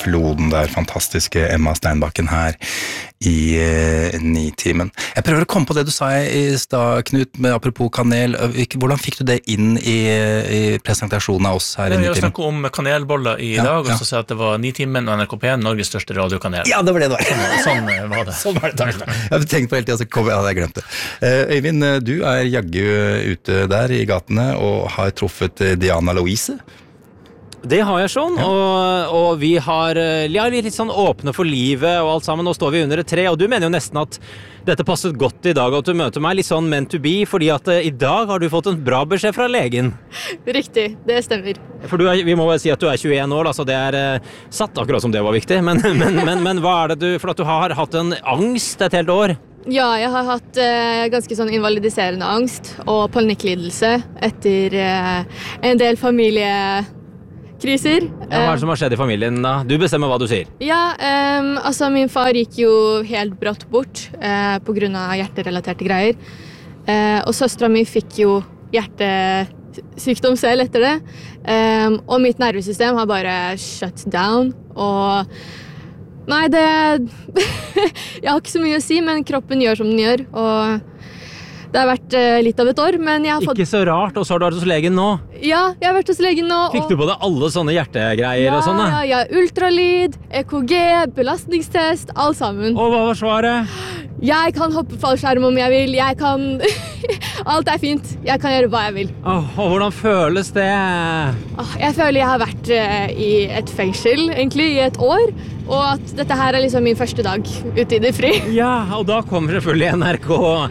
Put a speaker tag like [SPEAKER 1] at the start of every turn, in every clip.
[SPEAKER 1] floden der, fantastiske Emma Steinbakken her i Nitimen. Jeg prøver å komme på det du sa i stad, Knut, med apropos kanel. Hvordan fikk du det inn i presentasjonen av oss her i Nitimen?
[SPEAKER 2] Jeg snakket om kanelboller i dag, og så sa jeg at det var Nitimen og NRK P1, Norges største radiokanel.
[SPEAKER 1] Ja, det var det det var.
[SPEAKER 2] Sånn var det.
[SPEAKER 1] Sånn var det, takk. Jeg hadde tenkt på hele tiden, så kom jeg, hadde jeg glemt det. Øyvind, du jaggu ute der i gatene og har truffet Diana Louise.
[SPEAKER 3] Det har jeg sånn, og vi har litt sånn åpne for livet og alt sammen. Nå står vi under et tre, og du mener jo nesten at dette passet godt i dag, at du møter meg litt sånn meant to be, fordi at i dag har du fått en bra beskjed fra legen.
[SPEAKER 4] Riktig, det stemmer.
[SPEAKER 3] For vi må vel si at du 21 år, altså det satt akkurat som det var viktig, men hva det du, for at du har hatt en angst et helt år?
[SPEAKER 4] Ja, jeg har hatt ganske sånn invalidiserende angst og panikklidelse etter en del familiekriser.
[SPEAKER 3] Hva det som har skjedd i familien da? Du bestemmer hva du sier.
[SPEAKER 4] Ja, altså min far gikk jo helt brått bort på grunn av hjerterelaterte greier. Og søsteren min fikk jo hjertesykdom selv etter det. Og mitt nervesystem har bare shut down. Og nei, jeg har ikke så mye å si, men kroppen gjør som den gjør. Og det har vært litt av et år, men jeg har fått...
[SPEAKER 3] Ikke så rart, og så har du vært hos legen nå?
[SPEAKER 4] Ja, jeg har vært hos legen nå.
[SPEAKER 3] Fikk du på deg alle sånne hjertegreier og sånne?
[SPEAKER 4] Ja, ultralyd, EKG, belastningstest, alt sammen.
[SPEAKER 3] Og hva var svaret?
[SPEAKER 4] Jeg kan hoppe fallskjerm om jeg vil, jeg kan... Alt fint, jeg kan gjøre hva jeg vil.
[SPEAKER 3] Og hvordan føles det?
[SPEAKER 4] Jeg føler jeg har vært i et fengsel, egentlig, i et år. Og at dette her liksom min første dag ute i det fri.
[SPEAKER 3] Ja, og da kommer selvfølgelig NRK.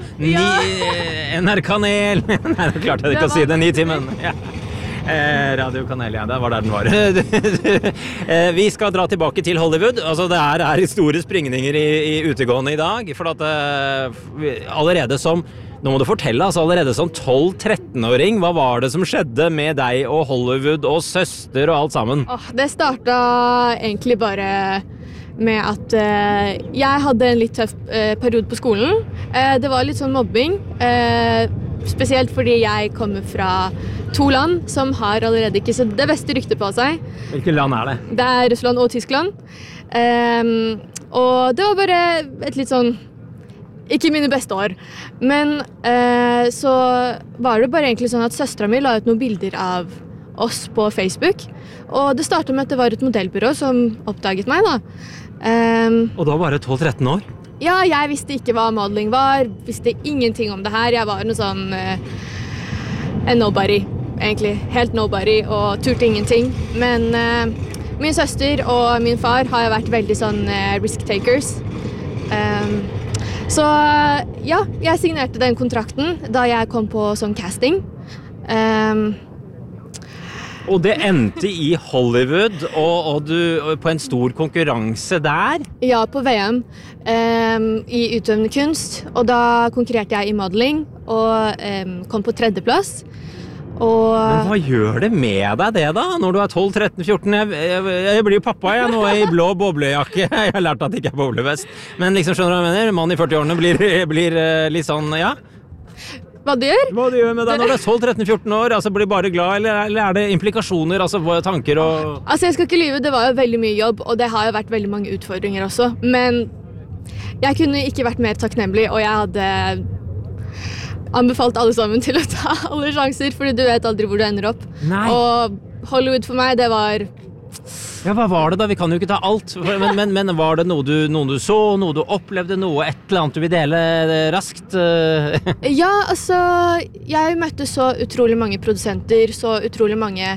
[SPEAKER 3] NRK-kanel. Nei, nå klarte jeg ikke å si det, Nitimen. Ja. Radiokanel, ja, det var der den var. Vi skal dra tilbake til Hollywood. Altså, det er store springninger i utegående i dag. For at allerede som... Nå må du fortelle, altså allerede som 12-13-åring, hva var det som skjedde med deg og Hollywood og søster og alt sammen?
[SPEAKER 4] Det startet egentlig bare med at jeg hadde en litt tøff periode på skolen. Det var litt sånn mobbing, spesielt fordi jeg kommer fra 2 land som har allerede ikke så det beste ryktet på seg.
[SPEAKER 3] Hvilke land det?
[SPEAKER 4] Det Russland og Tyskland. Og det var bare et litt sånn ikke mine beste år, men så var det bare egentlig sånn at søsteren min la ut noen bilder av oss på Facebook, og det startet med at det var et modellbyrå som oppdaget meg da.
[SPEAKER 3] Og da var det 12-13 år?
[SPEAKER 4] Ja, jeg visste ikke hva modeling var, visste ingenting om det her, jeg var noe sånn en nobody, egentlig, helt nobody, og turte ingenting, men min søster og min far har vært veldig sånn risk takers. Så ja, jeg signerte den kontrakten da jeg kom på sånn casting.
[SPEAKER 3] Og det endte i Hollywood, og du på en stor konkurranse der?
[SPEAKER 4] Ja, på VM i utøvende kunst, og da konkurrerte jeg i modeling og kom på 3. plass.
[SPEAKER 3] Men hva gjør det med deg det da, når du er 12, 13, 14? Jeg blir jo pappa nå i blå boblejakke. Jeg har lært at det ikke boblevest. Men liksom, skjønner du hva jeg mener? Mann i 40-årene blir litt sånn, ja?
[SPEAKER 4] Hva du gjør?
[SPEAKER 3] Hva du gjør med deg når du er 12, 13, 14 år? Altså, blir bare glad, eller det implikasjoner, altså tanker og...
[SPEAKER 4] Altså, jeg skal ikke lyve, det var jo veldig mye jobb, og det har jo vært veldig mange utfordringer også. Men jeg kunne ikke vært mer takknemlig, og jeg hadde... anbefalt alle sammen til å ta alle sjanser, fordi du vet aldri hvor du ender opp.
[SPEAKER 3] Nei.
[SPEAKER 4] Og Hollywood for meg, det var...
[SPEAKER 3] Ja, hva var det da? Vi kan jo ikke ta alt. Men var det noe du så, noe du opplevde, et eller annet du vil dele raskt?
[SPEAKER 4] Ja, altså, jeg møtte så utrolig mange produsenter, så utrolig mange...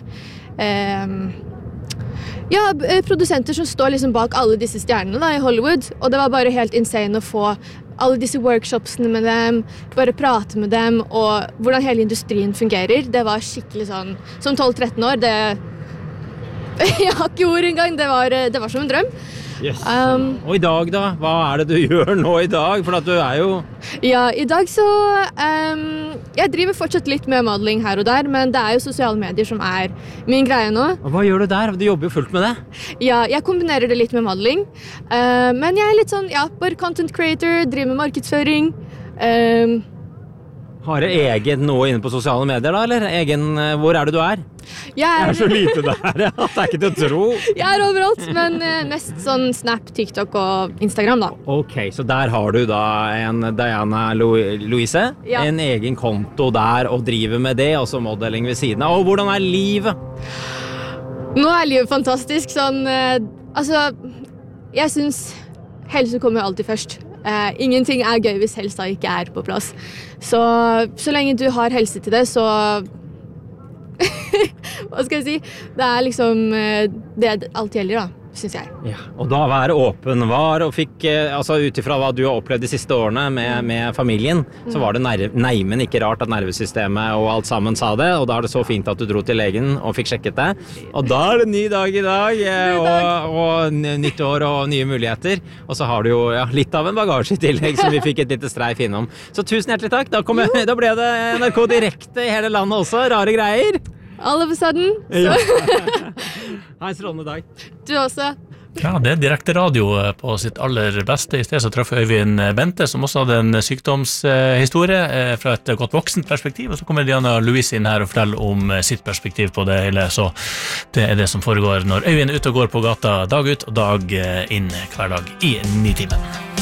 [SPEAKER 4] produsenter som står liksom bak alle disse stjernene da, i Hollywood, og det var bare helt insane å få alle disse workshopsene med dem, bare prate med dem, og hvordan hele industrien fungerer. Det var skikkelig sånn, som 12-13 år, jeg har ikke ord engang, det var som en drøm.
[SPEAKER 3] Yes. Og i dag da, hva det du gjør nå i dag? For at du jo...
[SPEAKER 4] Ja, i dag så, jeg driver fortsatt litt med modeling her og der, men det jo sosiale medier som min greie nå.
[SPEAKER 3] Og hva gjør du der? Du jobber jo fullt med det.
[SPEAKER 4] Ja, jeg kombinerer det litt med modeling, men jeg litt sånn, ja, bare content creator, driver med markedsføring.
[SPEAKER 3] Har du egen noe inne på sosiale medier da, eller? Hvor det du er?
[SPEAKER 4] Jeg
[SPEAKER 3] så lite der, at det ikke til å tro.
[SPEAKER 4] Jeg overalt, men mest sånn Snap, TikTok og Instagram da.
[SPEAKER 3] Ok, så der har du da en Diana Louise, en egen konto der og driver med det, og så modeling ved siden av. Og hvordan livet?
[SPEAKER 4] Nå livet fantastisk, sånn, altså, jeg synes helse kommer alltid først. Ingenting gøy hvis helsa ikke på plass. Så lenge du har helse til det, så hva skal jeg si? Det liksom det alt gjelder da, synes jeg.
[SPEAKER 3] Ja, og da være åpen var og fikk, altså utifra hva du har opplevd de siste årene med familien, så var det neimen ikke rart at nervesystemet og alt sammen sa det, og da det så fint at du dro til legen og fikk sjekket det. Og da det ny dag i dag, og nytt år og nye muligheter, og så har du jo litt av en bagasje i tillegg som vi fikk et lite streif innom. Så tusen hjertelig takk, da ble det NRK direkte i hele landet også, rare greier.
[SPEAKER 4] All of a sudden.
[SPEAKER 3] Ja. Ha en strålende dag.
[SPEAKER 4] Du også.
[SPEAKER 2] Ja, det direkte radio på sitt aller beste. I sted så traff Øyvind Bente, som også hadde en sykdomshistorie fra et godt voksent perspektiv, og så kommer Diana Louise inn her og forteller om sitt perspektiv på det hele, så det det som foregår når Øyvind ute og går på gata dag ut og dag inn hver dag i 9-timen.